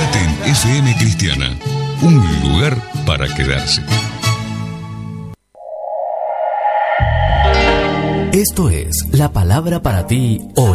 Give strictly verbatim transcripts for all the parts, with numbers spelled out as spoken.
Quédate en F M Cristiana, un lugar para quedarse. Esto es la palabra para ti hoy.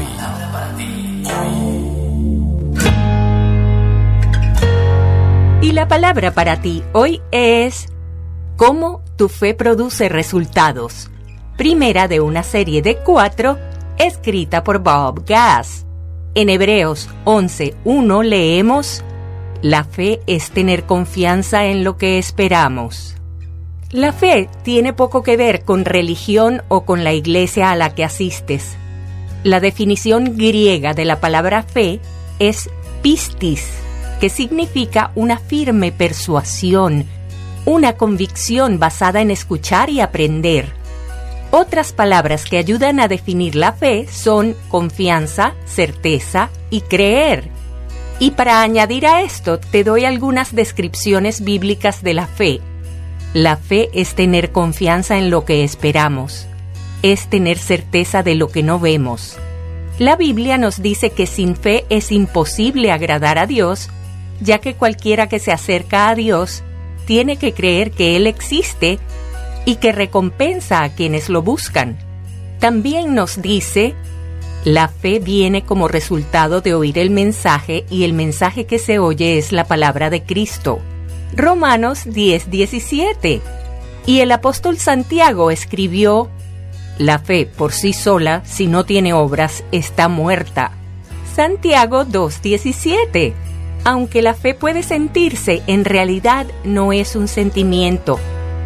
Y la palabra para ti hoy es ¿cómo tu fe produce resultados? Primera de una serie de cuatro, escrita por Bob Gass. En Hebreos once uno leemos: la fe es tener confianza en lo que esperamos. La fe tiene poco que ver con religión o con la iglesia a la que asistes. La definición griega de la palabra fe es pistis, que significa una firme persuasión, una convicción basada en escuchar y aprender. Otras palabras que ayudan a definir la fe son confianza, certeza y creer. Y para añadir a esto, te doy algunas descripciones bíblicas de la fe. La fe es tener confianza en lo que esperamos. Es tener certeza de lo que no vemos. La Biblia nos dice que sin fe es imposible agradar a Dios, ya que cualquiera que se acerca a Dios tiene que creer que Él existe y que recompensa a quienes lo buscan. También nos dice, la fe viene como resultado de oír el mensaje y el mensaje que se oye es la palabra de Cristo. Romanos diez diecisiete. Y el apóstol Santiago escribió, la fe por sí sola, si no tiene obras, está muerta. Santiago dos diecisiete. Aunque la fe puede sentirse, en realidad no es un sentimiento.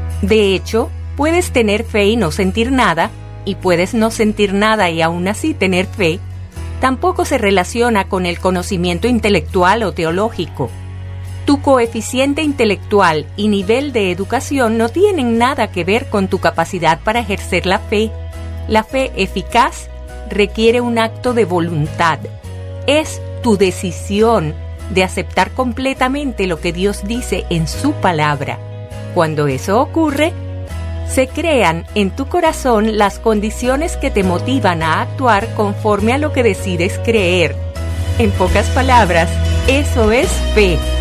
De hecho, puedes tener fe y no sentir nada, y puedes no sentir nada y aún así tener fe. Tampoco se relaciona con el conocimiento intelectual o teológico. Tu coeficiente intelectual y nivel de educación no tienen nada que ver con tu capacidad para ejercer la fe. La fe eficaz requiere un acto de voluntad. Es tu decisión de aceptar completamente lo que Dios dice en su palabra. Cuando eso ocurre, se crean en tu corazón las condiciones que te motivan a actuar conforme a lo que decides creer. En pocas palabras, eso es fe.